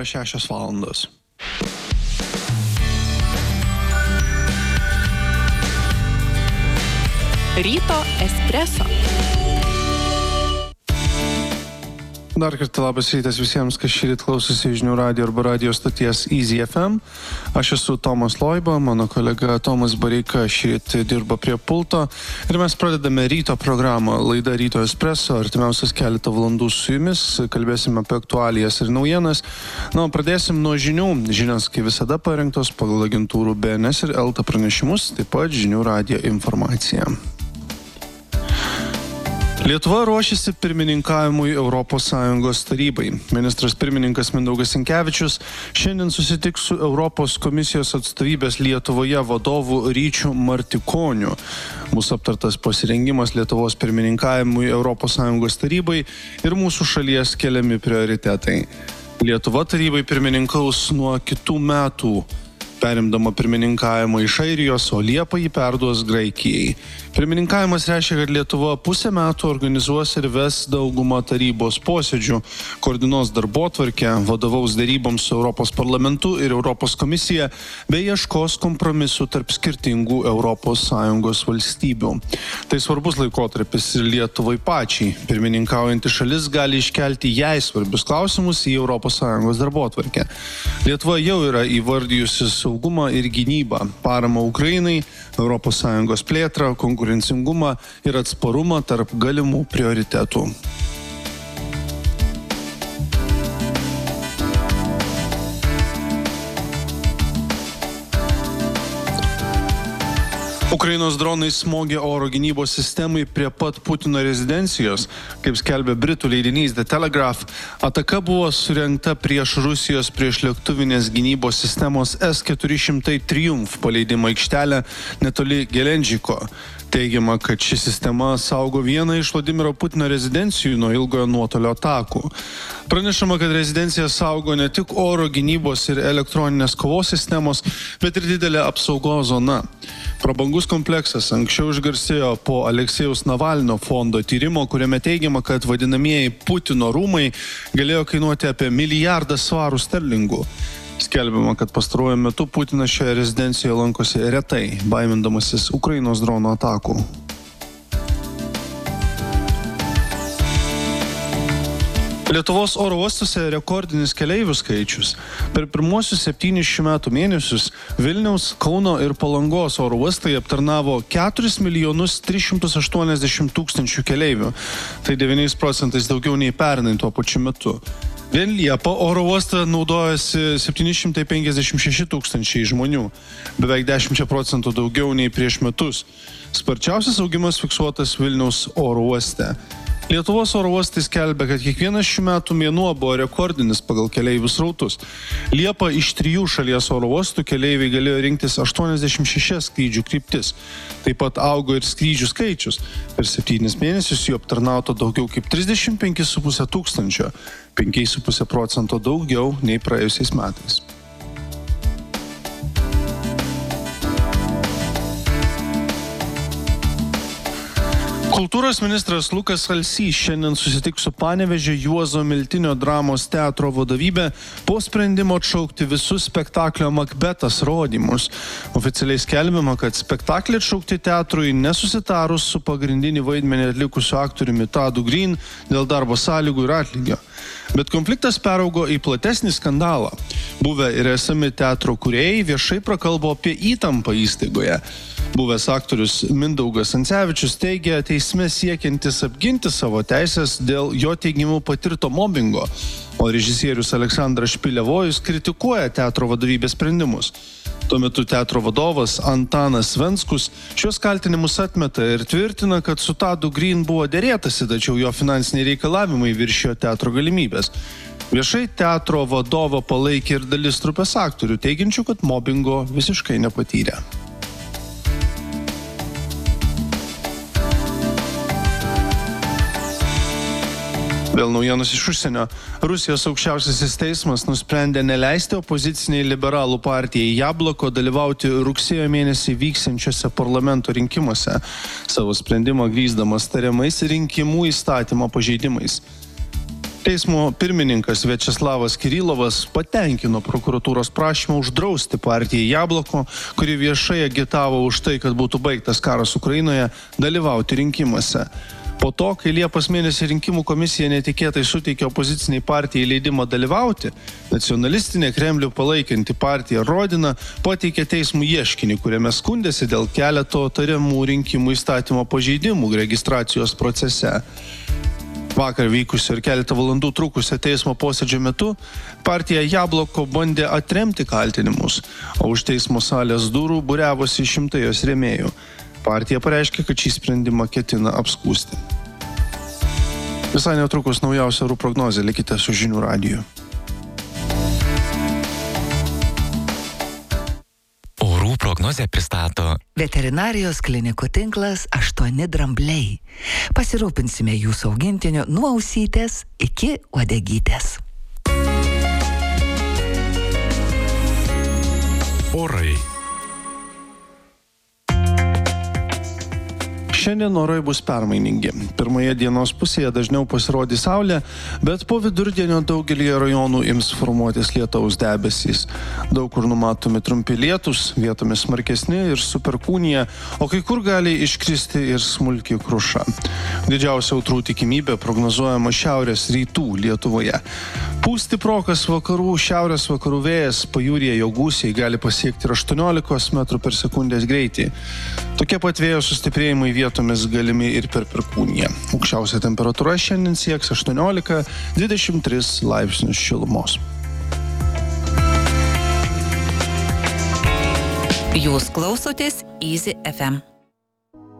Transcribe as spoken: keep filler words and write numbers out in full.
šešios valandos. Ryto espreso. Dar kartą labas rytas visiems, kas šįryt klausosi žinių radijo arba radijo stoties Easy F M. Aš esu Tomas Loiba, mano kolega Tomas Bareika šįryt dirba prie pulto ir mes pradedame ryto programą. Laida Ryto espreso, artimiausias keletą valandų su jumis, kalbėsime apie aktualijas ir naujienas. Na, pradėsim nuo žinių. Žinios, kaip visada, parengtos pagal agentūrų B N S ir Elta pranešimus, taip pat žinių radijo informacija. Lietuva ruošiasi pirmininkavimui Europos Sąjungos tarybai. Ministras pirmininkas Mindaugas Sinkevičius šiandien susitiks su Europos komisijos atstovybės Lietuvoje vadovu Ryčiu Martikoniu. Bus aptartas pasirengimas Lietuvos pirmininkavimui Europos Sąjungos tarybai ir mūsų šalies keliami prioritetai. Lietuva tarybai pirmininkaus nuo kitų metų, perimdama pirmininkavimą iš Airijos, o Liepą jį perduos Graikijai. Pirmininkavimas reiškia, kad Lietuva pusę metų organizuos ir ves daugumą tarybos posėdžių, koordinuos darbotvarkę, vadovaus deryboms su Europos parlamentu ir Europos komisija, bei ieškos kompromisų tarp skirtingų Europos Sąjungos valstybių. Tai svarbus laikotarpis ir Lietuvai pačiai. Pirmininkaujanti šalis gali iškelti jai svarbius klausimus į Europos Sąjungos darbotvarkę. Lietuva jau yra įvardijusi saugumą ir gynybą, paramą Ukrainai, Europos Sąjungos plėtrą, konkurencingumą ir atsparumą tarp galimų prioritetų. Ukrainos dronai smogė oro gynybos sistemai prie pat Putino rezidencijos. Kaip skelbė Britų leidinys The Telegraph, ataka buvo surengta prieš Rusijos priešlėktuvinės gynybos sistemos S keturi šimtai Triumph paleidimo aikštelę netoli Gelendžiko. Teigiama, kad ši sistema saugo vieną iš Vladimiro Putino rezidencijų nuo ilgojo nuotolio atakų. Pranešama, kad rezidencija saugo ne tik oro gynybos ir elektroninės kovos sistemos, bet ir didelė apsaugos zona. Prabangus kompleksas anksčiau išgarsėjo po Aleksejaus Navalno fondo tyrimo, kuriame teigiama, kad vadinamieji Putino rūmai galėjo kainuoti apie milijardą svarų sterlingų. Skelbiama, kad pastaruoju metu Putinas šioje rezidencijoje lankosi retai, baimindamasis Ukrainos dronų atakų. Lietuvos oro uostuose rekordinis keleivių skaičius. Per pirmuosius septynis šių metų mėnesius Vilniaus, Kauno ir Palangos oro uostai aptarnavo keturis milijonus tris šimtus aštuoniasdešimt tūkstančių keleivių. Tai devyniais procentais daugiau nei pernai tuo pačiu metu. Vien Liepą oro uostą naudojasi septyni šimtai penkiasdešimt šeši tūkstančiai žmonių, beveik dešimt procentų daugiau nei prieš metus. Sparčiausias augimas fiksuotas Vilniaus oro uoste. Lietuvos oro uostai skelbia, kad kiekvienas šių metų mėnuo buvo rekordinis pagal keleivių srautus. Liepą iš trijų šalies oro uostų keleiviai galėjo rinktis aštuoniasdešimt šešias skrydžių kryptis. Taip pat augo ir skrydžių skaičius. Per septynis mėnesius jų aptarnauta daugiau kaip trisdešimt penki su puse tūkstančio, penki su puse procento daugiau nei praėjusiais metais. Kultūros ministras Lukas Alsys šiandien susitiks su Panevėžio Juozo Miltinio dramos teatro vadovybė po sprendimo atšaukti visus spektaklio Makbetas rodymus. Oficialiai skelbiama, kad spektaklį atšaukti teatrui nesusitarus su pagrindinį vaidmenį atlikusiu aktoriumi Tadu Green dėl darbo sąlygų ir atlygio. Bet konfliktas peraugo į platesnį skandalą. Buvę ir esami teatro kūrėjai viešai prakalbo apie įtampą įstaigoje. Buvęs aktorius Mindaugas Ancevičius teigia teisme siekiantis apginti savo teisės dėl jo teigimu patirto mobingo, o režisierius Aleksandras Špilevojus kritikuoja teatro vadovybės sprendimus. Tuo metu teatro vadovas Antanas Venskus šios kaltinimus atmeta ir tvirtina, kad su Tadu Green buvo derėtasi, tačiau jo finansiniai reikalavimai viršijo teatro galimybės. Viešai teatro vadovą palaikė ir dalis trupės aktorių, teigiančių, kad mobingo visiškai nepatyrė. Vėl naujienos iš užsienio. Rusijos aukščiausiasis teismas nusprendė neleisti opoziciniai liberalų partijai Jabloko dalyvauti rugsėjo mėnesį vyksiančiuose parlamento rinkimuose, savo sprendimą grįsdamas tariamais rinkimų įstatymo pažeidimais. Teismo pirmininkas Viačeslavas Kirilovas patenkino prokuratūros prašymą uždrausti partijai Jabloko, kuri viešai agitavo už tai, kad būtų baigtas karas Ukrainoje, dalyvauti rinkimuose. Po to, kai Liepos mėnesį rinkimų komisija netikėtai suteikė opoziciniai partijai leidimą dalyvauti, nacionalistinė Kremlių palaikanti partija Rodina pateikė teismų ieškinį, kuriame skundėsi dėl keleto tariamų rinkimų įstatymo pažeidimų registracijos procese. Vakar vykusio ir keletą valandų trukusio teismo posėdžio metu partija Jabloko bandė atremti kaltinimus, o už teismo salės durų būriavosi šimtai jos rėmėjų. Partija pareiškė, kad šį sprendimą ketina apskųsti. Visai netrukus naujausia orų prognozė, likite su Žinių radiju. Orų prognozę pristato Veterinarijos klinikų tinklas aštuoni drambliai. Pasirūpinsime jūsų augintiniu nuo ausytės iki uodegytės. orai. Šiandien orai bus permainingi. Pirmoje dienos pusėje dažniau pasirodys saulė, bet po vidurdienio daugelį rajonų ims formuotis lietaus debesys. Daug kur numatomi trumpi lietus, vietomis smarkesni ir su perkūnija, o kai kur gali iškristi ir smulki kruša. Didžiausia audrų tikimybė prognozuojama šiaurės rytų Lietuvoje. Pūs stiprokas vakarų, šiaurės vakarų vėjas, pajūryje jo gūsiai gali pasiekti ir aštuoniolikos metrų per sekundės greitį. Tokie pat vėjo sustiprėjimai vietomis galimi ir per perkūniją. Aukščiausia temperatūra šiandien sieks aštuoniolika dvidešimt tris laipsnius šilumos. Jūs klausotės Easy F M.